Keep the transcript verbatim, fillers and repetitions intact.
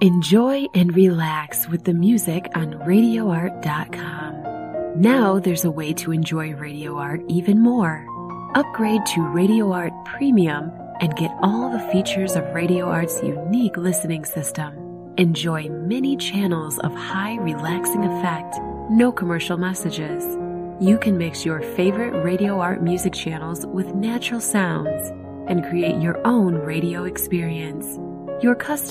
Enjoy and relax with the music on radio art dot com. Now there's a way to enjoy Radio Art even more. Upgrade to Radio Art Premium and get all the features of Radio Art's unique listening system. Enjoy many channels of high relaxing effect, no commercial messages. You can mix your favorite Radio Art music channels with natural sounds and create your own radio experience. Your custom